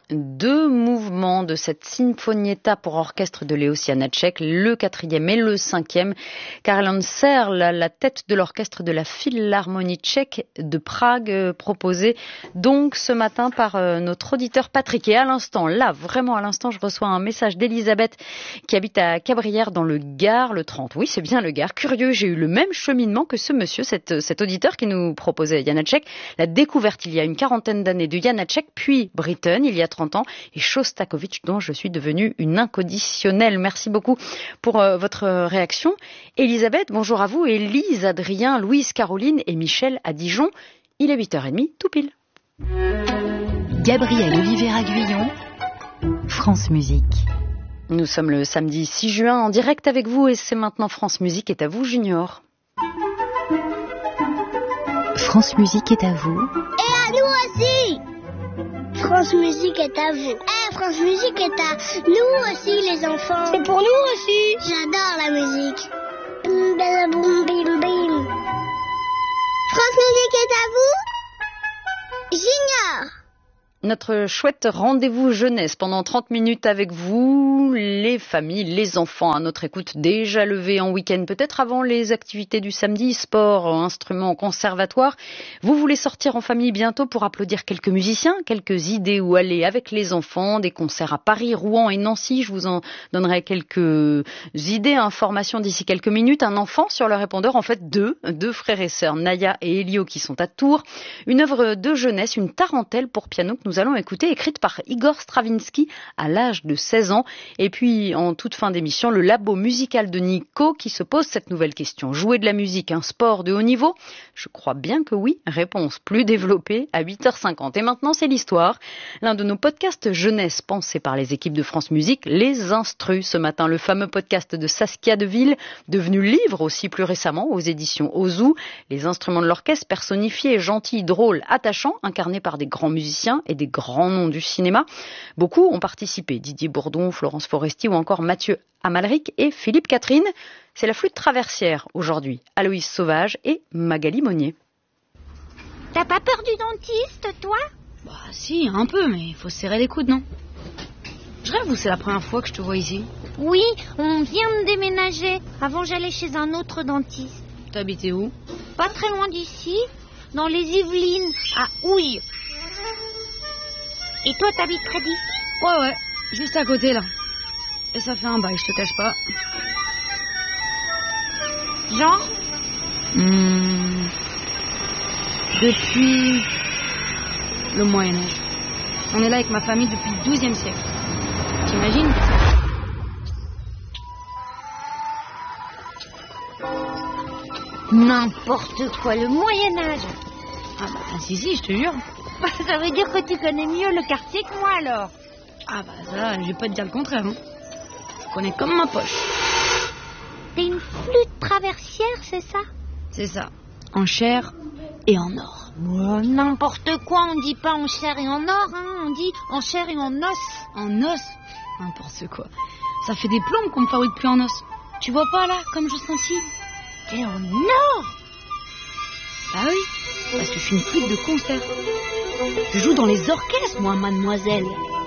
deux mouvements de cette Sinfonietta pour orchestre de Leos Janáček, le 4e et le 5e, car elle en sert la tête de l'orchestre de la Philharmonie tchèque de Prague, proposé donc ce matin par notre auditeur Patrick. Et à l'instant, là, vraiment à l'instant, je reçois un message d'Elisabeth qui habite à Cabrières dans le Gard, le 30. Oui, c'est bien le Gard. Curieux, j'ai eu le même cheminement que ce monsieur, cet auditeur qui nous proposait Janáček. La découverte il y a une quarantaine d'années de Janáček, puis Britten il y a 30 ans, et Shostakovich dont je suis devenue une inconditionnelle. Merci beaucoup pour votre réaction. Elisabeth, bonjour à vous. Élise, Adrien, Louise, Caroline et Michel à Dijon. Il est 8h30, tout pile. Gabriel Oliveira-Guyon, France Musique. Nous sommes le samedi 6 juin en direct avec vous et c'est maintenant France Musique est à vous, Junior. France Musique est à vous. Et à nous aussi. France Musique est à vous. France Musique est à nous aussi, les enfants. C'est pour nous aussi. J'adore la musique. Bim, bim, bim, bim, bim. France Musique est à vous. Junior. Notre chouette rendez-vous jeunesse pendant 30 minutes avec vous, les familles, les enfants à notre écoute, déjà levés en week-end, peut-être avant les activités du samedi, sport, instruments, conservatoire. Vous voulez sortir en famille bientôt pour applaudir quelques musiciens, quelques idées où aller avec les enfants, des concerts à Paris, Rouen et Nancy. Je vous en donnerai quelques idées, informations d'ici quelques minutes. Un enfant sur le répondeur, en fait deux frères et sœurs, Naya et Elio qui sont à Tours. Une œuvre de jeunesse, une tarentelle pour piano que nous allons écouter, écrite par Igor Stravinsky à l'âge de 16 ans. Et puis, en toute fin d'émission, le labo musical de Nico qui se pose cette nouvelle question. Jouer de la musique, un sport de haut niveau? Je crois bien que oui. Réponse plus développée à 8h50. Et maintenant, c'est l'histoire. L'un de nos podcasts jeunesse pensés par les équipes de France Musique, Les Instrus. Ce matin, le fameux podcast de Saskia Deville, devenu livre aussi plus récemment aux éditions Ozu. Les instruments de l'orchestre personnifiés, gentils, drôles, attachants, incarnés par des grands musiciens et des grands noms du cinéma. Beaucoup ont participé. Didier Bourdon, Florence Foresti ou encore Mathieu Amalric et Philippe Catherine. C'est la flûte traversière aujourd'hui. Aloïs Sauvage et Magali Monnier. T'as pas peur du dentiste, toi? Bah si, un peu, mais il faut serrer les coudes, non? Je rêve ou c'est la première fois que je te vois ici? Oui, on vient de déménager. Avant, j'allais chez un autre dentiste. T'habitais où? Pas très loin d'ici, dans les Yvelines, à Houille. Et toi, t'habites près d'ici? Ouais, juste à côté, là. Et ça fait un bail, je te cache pas. Genre? Depuis le Moyen-Âge. On est là avec ma famille depuis le XIIe siècle. T'imagines? N'importe quoi, le Moyen-Âge. Ah bah si, je te jure. Ça veut dire que tu connais mieux le quartier que moi, alors. Ah bah ça, je vais pas te dire le contraire. Hein. Je connais comme ma poche. T'es une flûte traversière, c'est ça? C'est ça. En chair et en or. Oh, n'importe quoi, on dit pas en chair et en or, hein. On dit en chair et en os. En os? N'importe quoi. Ça fait des plombes qu'on me fabrique plus en os. Tu vois pas là, comme je scintille? Et en or? Ah oui, parce que je suis une flûte de concert. Je joue dans les orchestres, moi, mademoiselle.